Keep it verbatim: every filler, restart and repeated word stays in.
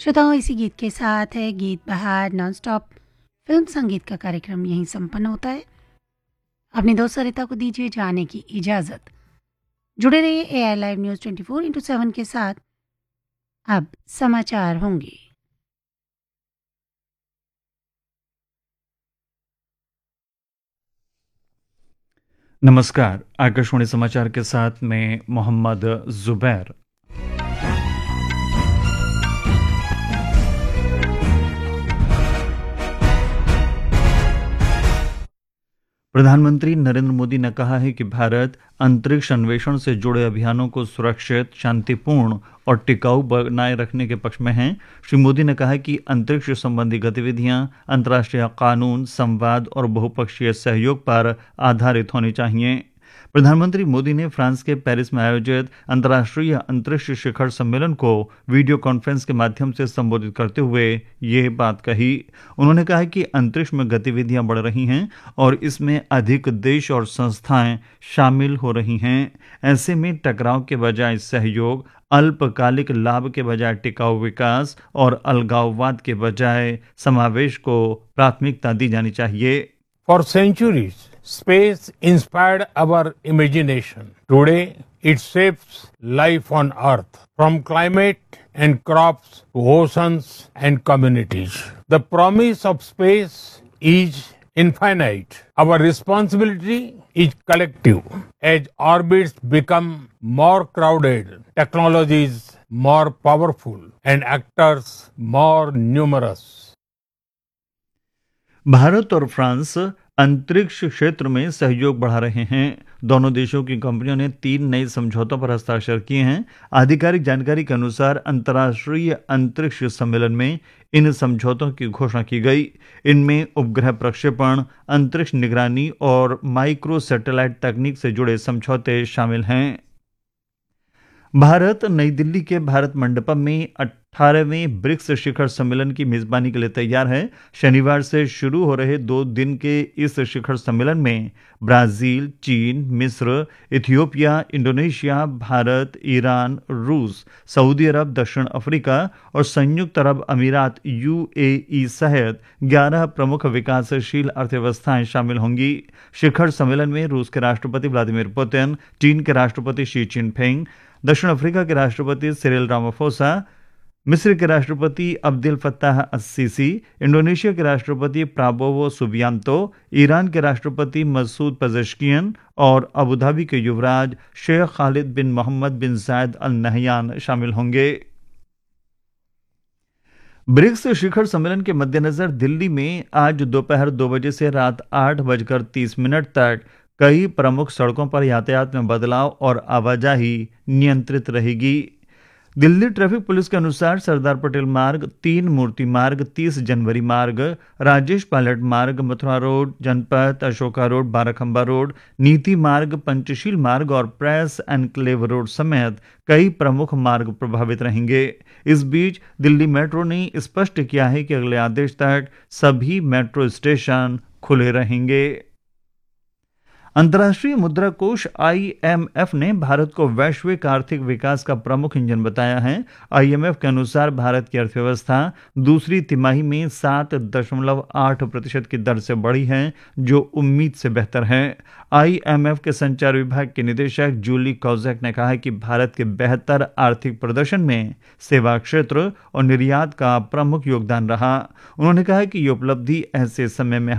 श्रोताओं, इसी गीत के साथ है गीत बहार नॉनस्टॉप फिल्म संगीत का कार्यक्रम यहीं संपन्न होता है। अपनी दोस्त सरिता को दीजिए जाने की इजाज़त। जुड़े रहिए ए आई live news twenty four into seven के साथ। अब समाचार होंगे। नमस्कार, आकाशवाणी समाचार के साथ मैं मोहम्मद जुबैर। प्रधानमंत्री नरेंद्र मोदी ने कहा है कि भारत अंतरिक्ष अन्वेषण से जुड़े अभियानों को सुरक्षित, शांतिपूर्ण और टिकाऊ बनाए रखने के पक्ष में है। श्री मोदी ने कहा कि अंतरिक्ष संबंधी गतिविधियां अंतर्राष्ट्रीय कानून, संवाद और बहुपक्षीय सहयोग पर आधारित होनी चाहिए। प्रधानमंत्री मोदी ने फ्रांस के पेरिस में आयोजित अंतर्राष्ट्रीय अंतरिक्ष शिखर सम्मेलन को वीडियो कॉन्फ्रेंस के माध्यम से संबोधित करते हुए ये बात कही। उन्होंने कहा कि अंतरिक्ष में गतिविधियां बढ़ रही हैं और इसमें अधिक देश और संस्थाएं शामिल हो रही हैं। ऐसे में टकराव के बजाय सहयोग, अल्पकालिक लाभ के बजाय टिकाऊ विकास और अलगाववाद के बजाय समावेश को प्राथमिकता दी जानी चाहिए। For centuries, space inspired our imagination. Today, it shapes life on Earth, from climate and crops to oceans and communities. The promise of space is infinite. Our responsibility is collective. As orbits become more crowded, technologies more powerful, and actors more numerous. Bharat और France अंतरिक्ष क्षेत्र में सहयोग बढ़ा रहे हैं। दोनों देशों की कंपनियों ने तीन नए समझौतों पर हस्ताक्षर किए हैं। आधिकारिक जानकारी के अनुसार अंतर्राष्ट्रीय अंतरिक्ष सम्मेलन में इन समझौतों की घोषणा की गई। इनमें उपग्रह प्रक्षेपण, अंतरिक्ष निगरानी और माइक्रो सैटेलाइट तकनीक से जुड़े समझौते शामिल हैं। भारत नई दिल्ली के भारत मंडपम में अठारहवें ब्रिक्स शिखर सम्मेलन की मेजबानी के लिए तैयार है। शनिवार से शुरू हो रहे दो दिन के इस शिखर सम्मेलन में ब्राजील, चीन, मिस्र, इथियोपिया, इंडोनेशिया, भारत, ईरान, रूस, सऊदी अरब, दक्षिण अफ्रीका और संयुक्त अरब अमीरात यू ए ई सहित ग्यारह प्रमुख विकासशील अर्थव्यवस्थाएं शामिल होंगी। शिखर सम्मेलन में रूस के राष्ट्रपति व्लादिमीर पुतिन, चीन के राष्ट्रपति शी जिनपिंग, दक्षिण अफ्रीका के राष्ट्रपति सिरिल रामाफोसा, मिस्र के राष्ट्रपति अब्देल फत्ताह अस-सीसी, इंडोनेशिया के राष्ट्रपति प्राबोवो सुबियांतो, ईरान के राष्ट्रपति मसूद पेजेश्कियन और अबू धाबी के युवराज शेख खालिद बिन मोहम्मद बिन जायद अल नहयान शामिल होंगे। ब्रिक्स शिखर सम्मेलन के मद्देनजर दिल्ली में आज दोपहर दो बजे से रात आठ बजकर तीस मिनट तक कई प्रमुख सड़कों पर यातायात में बदलाव और आवाजाही नियंत्रित रहेगी। दिल्ली ट्रैफिक पुलिस के अनुसार सरदार पटेल मार्ग, तीन मूर्ति मार्ग, तीस जनवरी मार्ग, राजेश पायलट मार्ग, मथुरा रोड, जनपथ, अशोका रोड, बाराखंबा रोड, नीति मार्ग, पंचशील मार्ग और प्रेस एनक्लेव रोड समेत कई प्रमुख मार्ग प्रभावित रहेंगे। इस बीच दिल्ली मेट्रो ने स्पष्ट किया है कि अगले आदेश तक सभी मेट्रो स्टेशन खुले रहेंगे। अंतर्राष्ट्रीय मुद्रा कोष आई एम एफ ने भारत को वैश्विक आर्थिक विकास का प्रमुख इंजन बताया है। आई एम एफ के अनुसार भारत की अर्थव्यवस्था दूसरी तिमाही में सात दशमलव आठ प्रतिशत की दर से बढ़ी है, जो उम्मीद से बेहतर है। आई एम एफ के संचार विभाग के निदेशक जूली कॉजेक ने कहा कि भारत के बेहतर आर्थिक प्रदर्शन में सेवा क्षेत्र और निर्यात का प्रमुख योगदान रहा। उन्होंने कहा कि ये उपलब्धि ऐसे समय में